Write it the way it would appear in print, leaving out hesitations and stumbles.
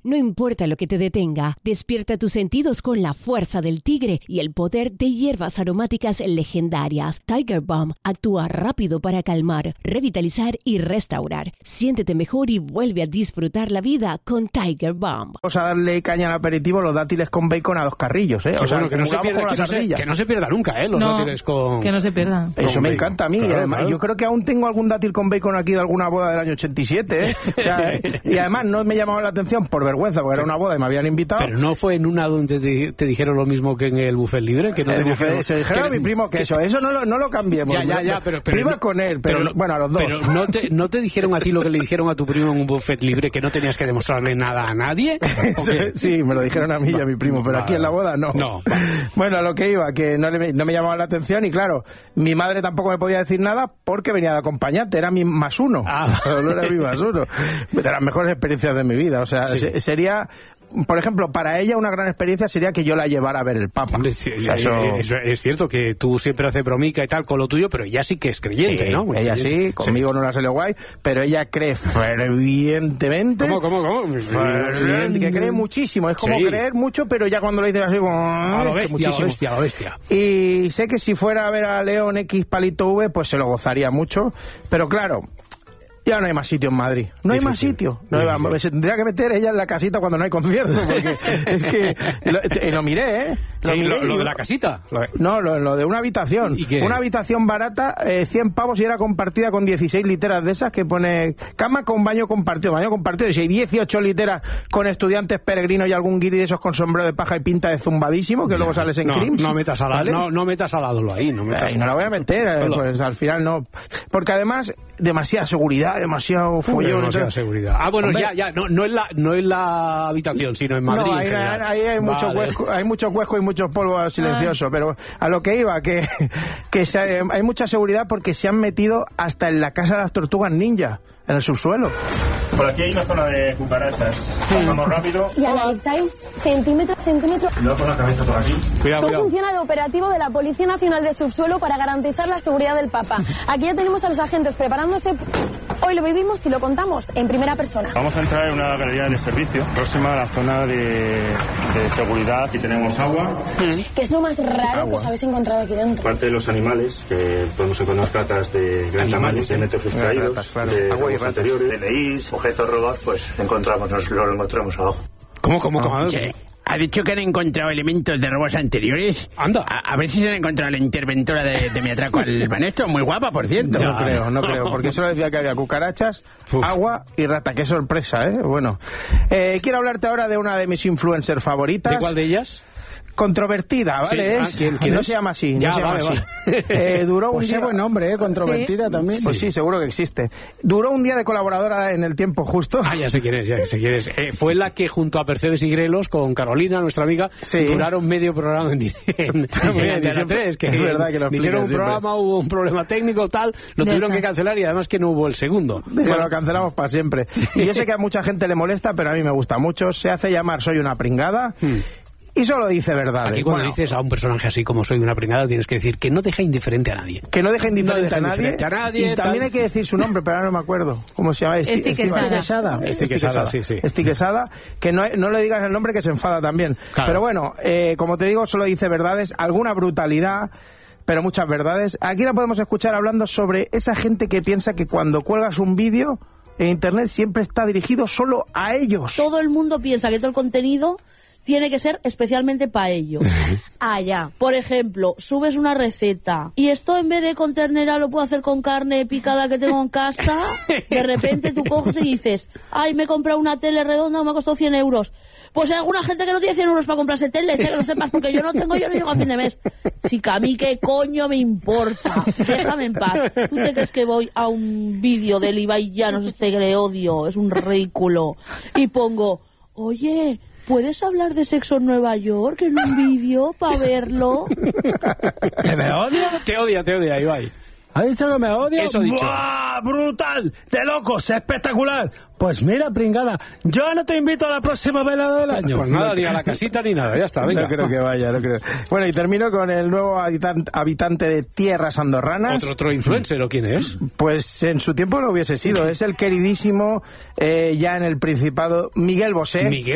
No importa lo que te detenga, despierta tus sentidos con la fuerza del tigre y el poder de hierbas aromáticas legendarias. Tiger Balm actúa rápido para calmar, revitalizar y restaurar. Siéntete mejor y vuelve a disfrutar la vida con Tiger Balm. Vamos a darle caña al aperitivo los dátiles con bacon a 2 carrillos, ¿eh? O sea, que no se pierda nunca, ¿eh? Los dátiles con... Que no se pierdan. Eso me encanta a mí. Claro, además, claro. yo creo que aún tengo algún dátil con bacon aquí de alguna boda del año 87, ¿eh? Y además no me llamaba la atención por vergüenza, porque era una boda y me habían invitado. Pero no fue en una donde te dijeron lo mismo que en el buffet libre, que no tenías que... Se dijeron a mi primo que eso no lo cambiemos. Ya, pero iba con él, pero bueno, a los dos. Pero no te dijeron a ti lo que le dijeron a tu primo en un buffet libre, que no tenías que demostrarle nada a nadie. Sí, me lo dijeron a mí y a mi primo, pero aquí en la boda no. Bueno, a lo que iba, que no me llamaba la atención y claro, mi madre tampoco me podía decir nada porque venía de acompañante, era mi +1. No era mi +1. De las mejores experiencias de mi vida, o sea, sería... Por ejemplo, para ella una gran experiencia sería que yo la llevara a ver el Papa. Hombre, sí, es cierto que tú siempre haces bromica y tal con lo tuyo, pero ella sí que es creyente, sí, ¿no? Ella sí, conmigo no la salió guay, pero ella cree fervientemente. ¿Cómo? Que cree muchísimo, es como creer mucho, pero ya cuando lo dices así, a lo bestia. Y sé que si fuera a ver a León X Palito V, pues se lo gozaría mucho, pero claro... Ya no hay más sitio en Madrid. No hay más sitio. Se tendría que meter ella en la casita cuando no hay concierto. Porque es que... Lo miré, ¿eh? Lo de la casita. No, lo de una habitación. ¿Y qué? Una habitación barata, 100 pavos y era compartida con 16 literas de esas que pone... Cama con baño compartido. Y si hay 18 literas con estudiantes peregrinos y algún guiri de esos con sombrero de paja y pinta de zumbadísimo, que luego sales en Crims. No metas al lado. No metas al lado ahí. No la voy a meter. Pues al final no. Porque además, demasiada seguridad. Demasiado follón. Demasiada seguridad. Bueno, hombre, ya. No es la habitación, sino en Madrid. No, ahí hay mucho huesco, hay mucho huesco y muchos polvos silenciosos. Pero a lo que iba, que hay mucha seguridad porque se han metido hasta en la casa de las tortugas ninja, en el subsuelo. Por aquí hay una zona de cucarachas. Pasamos rápido. Y analizáis centímetro. Cuidado con la cabeza por aquí. ¿Cómo funciona el operativo de la Policía Nacional de Subsuelo para garantizar la seguridad del Papa? Aquí ya tenemos a los agentes preparándose. Hoy lo vivimos y lo contamos en primera persona. Vamos a entrar en una galería de servicio próxima a la zona de seguridad. Aquí tenemos agua. ¿Qué es lo más raro que os habéis encontrado aquí dentro? Parte de los animales, que podemos encontrar platas de gran tamaño, de metros sustraídos, de agua y anteriores, DNIs, objetos robados, pues encontramos, nos lo encontramos abajo. ¿Cómo? ¿Ha dicho que han encontrado elementos de robos anteriores? Anda. A ver si se han encontrado la interventora de mi atraco al Banesto. Muy guapa, por cierto. No creo, porque solo decía que había cucarachas, agua y rata. Qué sorpresa, ¿eh? Bueno, quiero hablarte ahora de una de mis influencers favoritas. ¿De cuál de ellas? Controvertida, ¿vale? ¿Quién no es? se llama así. Ya, no se llama así. Duró un día... buen nombre, ¿eh? Controvertida también. Pues sí, seguro que existe. Duró un día de colaboradora en El Tiempo Justo. Ya sé quién es. Fue la que junto a Percebes y Grelos, con Carolina, nuestra amiga, duraron medio programa en Antena 3, que es verdad que lo hicieron un programa, hubo un problema técnico, lo tuvieron que cancelar y además que no hubo el segundo. Lo cancelamos para siempre. Y yo sé que a mucha gente le molesta, pero a mí me gusta mucho. Se hace llamar Soy una pringada. Y solo dice verdad. Aquí cuando dices a un personaje así como Soy una pringada, tienes que decir que no deja indiferente a nadie. Que no deja indiferente a nadie. Y también hay que decir su nombre, pero ahora no me acuerdo. ¿Cómo se llama? Esti Quesada. Esti Quesada. Que no le digas el nombre, que se enfada también. Claro. Pero bueno, como te digo, solo dice verdades, alguna brutalidad, pero muchas verdades. Aquí la podemos escuchar hablando sobre esa gente que piensa que cuando cuelgas un vídeo en internet siempre está dirigido solo a ellos. Todo el mundo piensa que todo el contenido tiene que ser especialmente para ellos. Ya. Por ejemplo, subes una receta y esto en vez de con ternera lo puedo hacer con carne picada que tengo en casa. De repente tú coges y dices, me he comprado una tele redonda, me ha costado 100 euros. Pues hay alguna gente que no tiene 100 euros para comprarse tele, que lo sepas, porque yo no llego a fin de mes. Chica, a mí qué coño me importa. Déjame en paz. ¿Tú te crees que voy a un vídeo del Ibai Llanos, este Greodio? Es un ridículo. Y pongo, oye, ¿puedes hablar de sexo en Nueva York en un vídeo para verlo? ¿Que me odia? Te odia, Ibai. ¿Ha dicho que me odia? Eso ha dicho. ¡Buah! ¡Brutal! ¡De locos! ¡Espectacular! Pues mira, pringada, yo no te invito a la próxima velada del año. Pues nada, ni a la casita ni nada, ya está, venga. No creo que vaya, no creo. Bueno, y termino con el nuevo habitante de tierras andorranas. ¿Otro influencer o quién es? Pues en su tiempo lo hubiese sido. Es el queridísimo, ya en el Principado, Miguel Bosé.